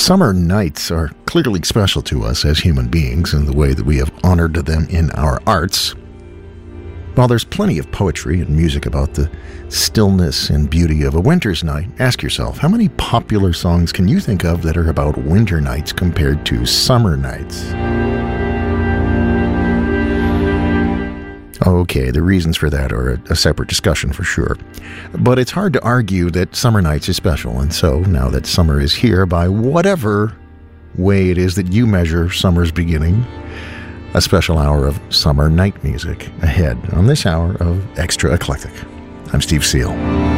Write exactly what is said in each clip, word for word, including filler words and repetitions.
Summer nights are clearly special to us as human beings in the way that we have honored them in our arts. While there's plenty of poetry and music about the stillness and beauty of a winter's night, ask yourself, how many popular songs can you think of that are about winter nights compared to summer nights? Okay, the reasons for that are a, a separate discussion for sure. But it's hard to argue that summer nights are special, and so now that summer is here, by whatever way it is that you measure summer's beginning, a special hour of summer night music ahead on this hour of Extra Eclectic. I'm Steve Seal.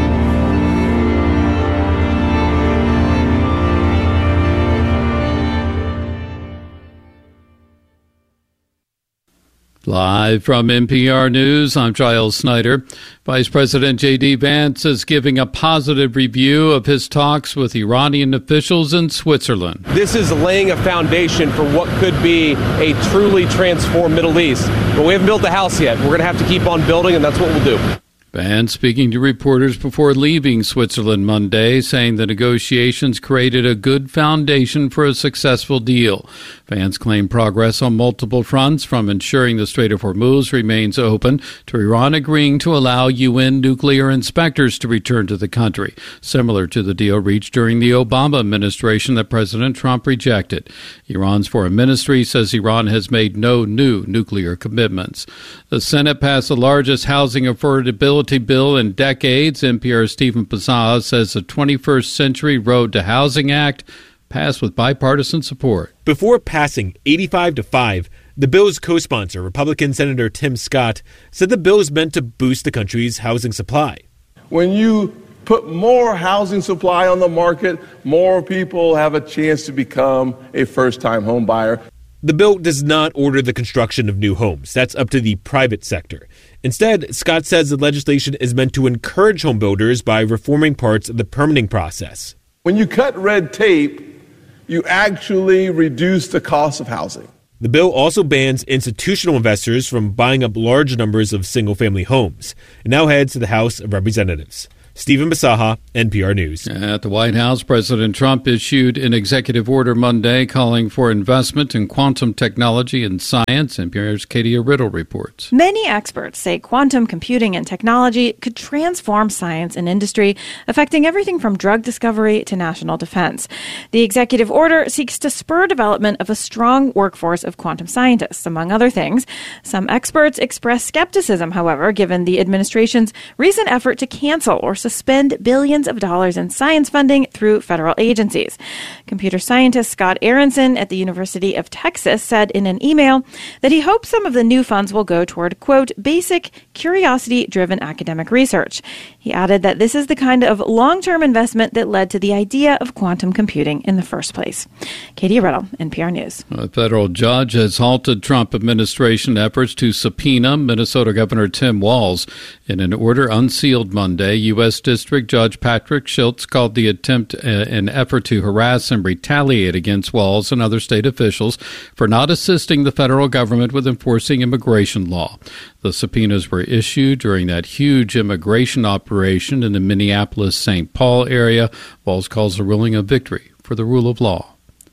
Live from N P R News, I'm Giles Snyder. Vice President J D. Vance is giving a positive review of his talks with Iranian officials in Switzerland. This is laying a foundation for what could be a truly transformed Middle East. But we haven't built the house yet. We're going to have to keep on building, and that's what we'll do. Vance speaking to reporters before leaving Switzerland Monday, saying the negotiations created a good foundation for a successful deal. Vance claimed progress on multiple fronts, from ensuring the Strait of Hormuz remains open to Iran agreeing to allow U N nuclear inspectors to return to the country, similar to the deal reached during the Obama administration that President Trump rejected. Iran's foreign ministry says Iran has made no new nuclear commitments. The Senate passed the largest housing affordability bill in decades. N P R's Stephen Pizzazz says the twenty-first Century Road to Housing Act passed with bipartisan support. Before passing eighty-five to five, the bill's co-sponsor, Republican Senator Tim Scott, said the bill is meant to boost the country's housing supply. When you put more housing supply on the market, more people have a chance to become a first-time home buyer. The bill does not order the construction of new homes. That's up to the private sector. Instead, Scott says the legislation is meant to encourage home builders by reforming parts of the permitting process. When you cut red tape, you actually reduce the cost of housing. The bill also bans institutional investors from buying up large numbers of single-family homes. It now heads to the House of Representatives. Stephen Basaha, N P R News. At the White House, President Trump issued an executive order Monday calling for investment in quantum technology and science. N P R's Katie Riddle reports. Many experts say quantum computing and technology could transform science and industry, affecting everything from drug discovery to national defense. The executive order seeks to spur development of a strong workforce of quantum scientists, among other things. Some experts express skepticism, however, given the administration's recent effort to cancel or suspend billions of dollars in science funding through federal agencies. Computer scientist Scott Aronson at the University of Texas said in an email that he hopes some of the new funds will go toward, quote, basic, curiosity-driven academic research. He added that this is the kind of long-term investment that led to the idea of quantum computing in the first place. Katie Riddle, N P R News. A federal judge has halted Trump administration efforts to subpoena Minnesota Governor Tim Walz. In an order unsealed Monday, U S District Judge Patrick Schultz called the attempt uh, an effort to harass and retaliate against Walz and other state officials for not assisting the federal government with enforcing immigration law. The subpoenas were issued during that huge immigration operation in the Minneapolis-Saint Paul area. Walz calls the ruling a victory for the rule of law.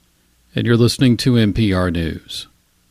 And you're listening to N P R News.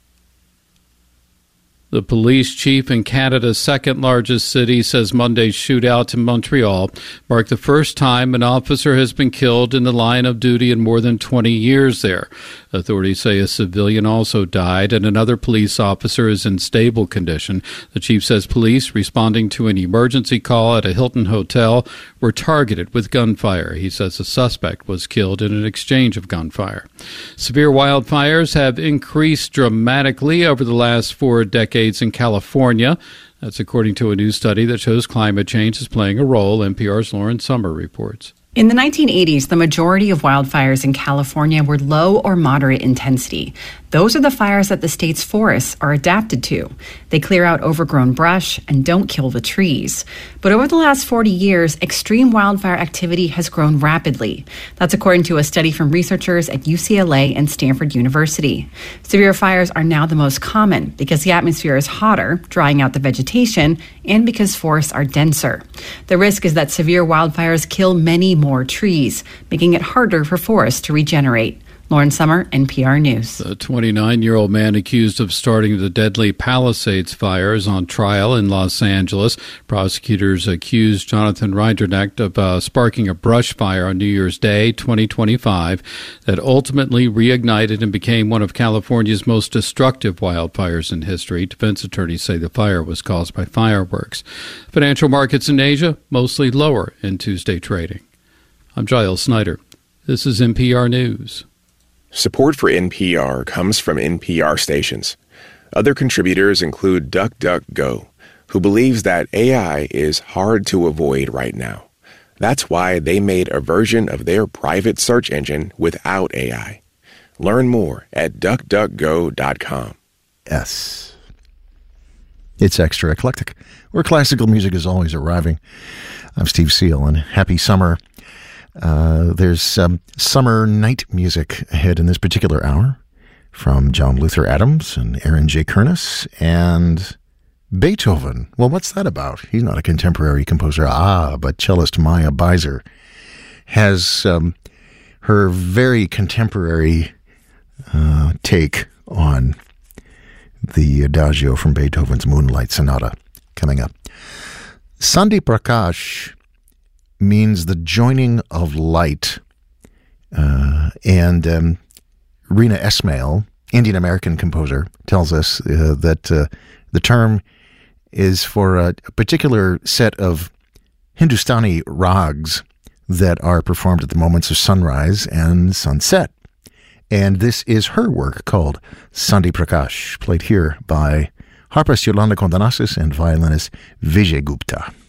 The police chief in Canada's second-largest city says Monday's shootout in Montreal marked the first time an officer has been killed in the line of duty in more than twenty years there. Authorities say a civilian also died and another police officer is in stable condition. The chief says police responding to an emergency call at a Hilton hotel were targeted with gunfire. He says the suspect was killed in an exchange of gunfire. Severe wildfires have increased dramatically over the last four decades in California. That's according to a new study that shows climate change is playing a role. N P R's Lauren Summer reports. In the nineteen eighties, the majority of wildfires in California were low or moderate intensity. Those are the fires that the state's forests are adapted to. They clear out overgrown brush and don't kill the trees. But over the last forty years, extreme wildfire activity has grown rapidly. That's according to a study from researchers at U C L A and Stanford University. Severe fires are now the most common because the atmosphere is hotter, drying out the vegetation, and because forests are denser. The risk is that severe wildfires kill many more trees, making it harder for forests to regenerate. Lauren Sommer, N P R News. The twenty-nine-year-old man accused of starting the deadly Palisades fire is on trial in Los Angeles. Prosecutors accused Jonathan Rinderknecht of uh, sparking a brush fire on New Year's Day, twenty twenty-five, that ultimately reignited and became one of California's most destructive wildfires in history. Defense attorneys say the fire was caused by fireworks. Financial markets in Asia mostly lower in Tuesday trading. I'm Giles Snyder. This is N P R News. Support for N P R comes from N P R stations. Other contributors include DuckDuckGo, who believes that A I is hard to avoid right now. That's why they made a version of their private search engine without A I. Learn more at duck duck go dot com. Yes. It's extra eclectic, where classical music is always arriving. I'm Steve Seal, and happy summer. Uh, there's um, summer night music ahead in this particular hour from John Luther Adams and Aaron J. Kernis and Beethoven. Well, what's that about? He's not a contemporary composer. Ah, but cellist Maya Beiser has um, her very contemporary uh, take on the Adagio from Beethoven's Moonlight Sonata coming up. Sandhi Prakash means the joining of light. Uh, and um, Rina Esmail, Indian-American composer, tells us uh, that uh, the term is for a, a particular set of Hindustani rags that are performed at the moments of sunrise and sunset. And this is her work called Sandhi Prakash, played here by harpist Yolanda Kondanassis and violinist Vijay Gupta.